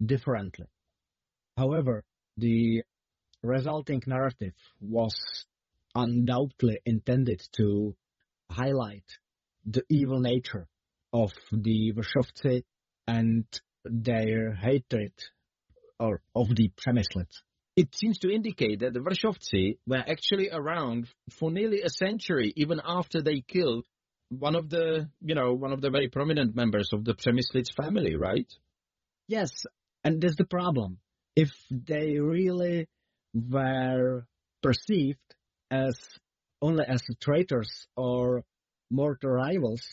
differently. However, the resulting narrative was undoubtedly intended to highlight the evil nature of the Warshawcy and their hatred or of the Przemyslets. It seems to indicate that the Warshawcy were actually around for nearly a century, even after they killed one of the very prominent members of the Przemyslets family, right? Yes, and that's the problem. If they really were perceived as only as traitors or mortal rivals,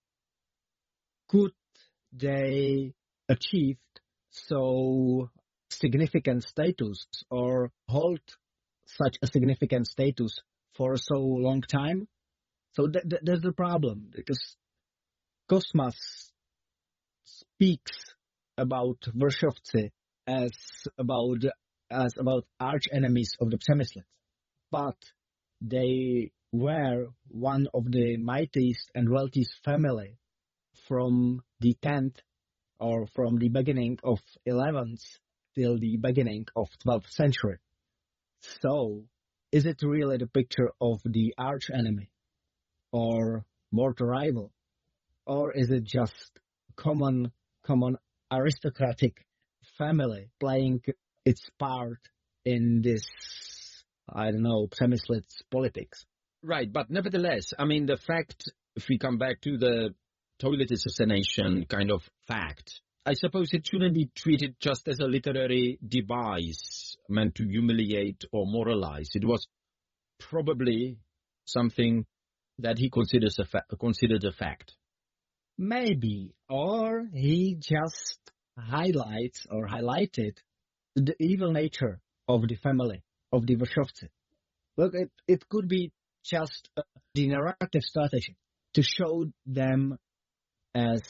could they achieve so significant status or hold such a significant status for so long time? So that's the problem, because Cosmas speaks about Warshawcy as about arch enemies of the Przemyslets, but they were one of the mightiest and wealthiest family from the 10th or from the beginning of 11th till the beginning of 12th century. So, is it really the picture of the arch enemy or mortal rival, or is it just common aristocratic family playing its part in this, Przemyslets politics? Right, but nevertheless, I mean, the fact, if we come back to the toilet assassination kind of fact, I suppose it shouldn't be treated just as a literary device meant to humiliate or moralize. It was probably something that he considered a fact. Maybe, or he just highlighted the evil nature of the family, of the Warshawcy. Look, it could be just the narrative strategy to show them as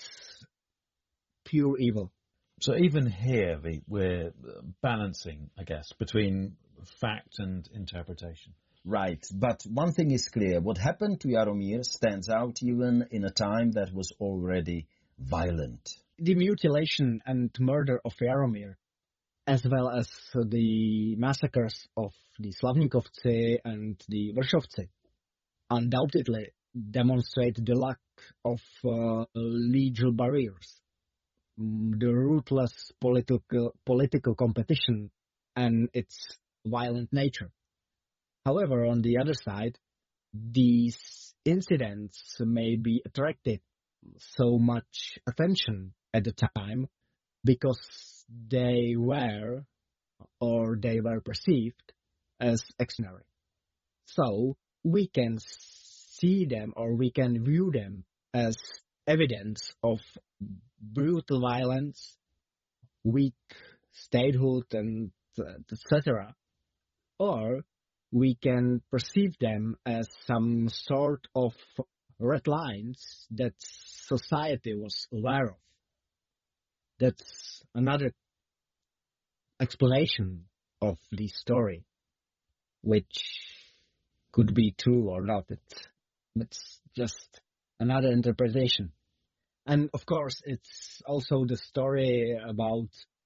pure evil. So even here, we're balancing, I guess, between fact and interpretation. Right, but one thing is clear. What happened to Jaromír stands out even in a time that was already violent. The mutilation and murder of Jaromír, as well as the massacres of the Slavníkovci and the Warshawcy, undoubtedly demonstrate the lack of legal barriers, the ruthless political competition, and its violent nature. However, on the other side, these incidents may be attracted so much attention at the time because they were perceived as extraordinary. So we can see them or we can view them as evidence of brutal violence, weak statehood, and etc. Or we can perceive them as some sort of red lines that society was aware of. That's another explanation of the story, which could be true or not. It's just another interpretation. And of course, it's also the story about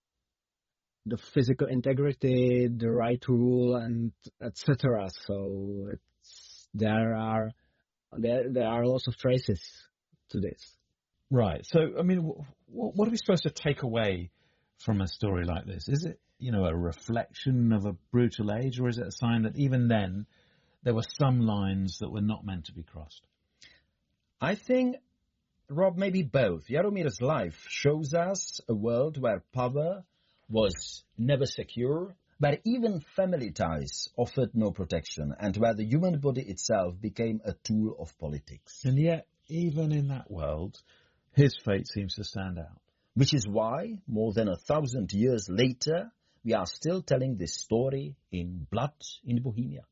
the physical integrity, the right to rule, and etc. So there are lots of traces to this. Right. So, I mean, what are we supposed to take away from a story like this? Is it, a reflection of a brutal age, or is it a sign that even then there were some lines that were not meant to be crossed? I think, Rob, maybe both. Jaromír's life shows us a world where power was never secure, where even family ties offered no protection, and where the human body itself became a tool of politics. And yet, even in that world, his fate seems to stand out. Which is why, more than 1,000 years later, we are still telling this story in Blood in Bohemia.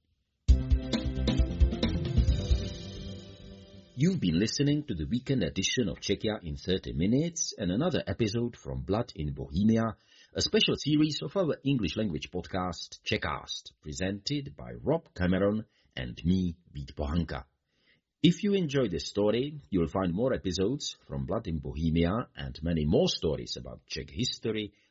You've been listening to the weekend edition of Czechia in 30 minutes and another episode from Blood in Bohemia, a special series of our English language podcast, Czechcast, presented by Rob Cameron and me, Vít Pohanka. If you enjoy this story, you'll find more episodes from Blood in Bohemia and many more stories about Czech history